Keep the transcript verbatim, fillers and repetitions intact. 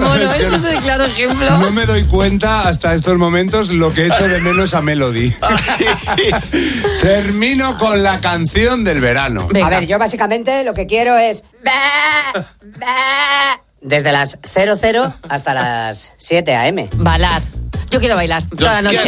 bueno, es que esto es el claro ejemplo. No me doy cuenta hasta estos momentos lo que echo de menos a Melody. Termino con la canción del verano. Venga. A ver, yo básicamente lo que quiero es... Desde las cero cero hasta las siete a eme. Bailar. Yo quiero bailar toda la noche.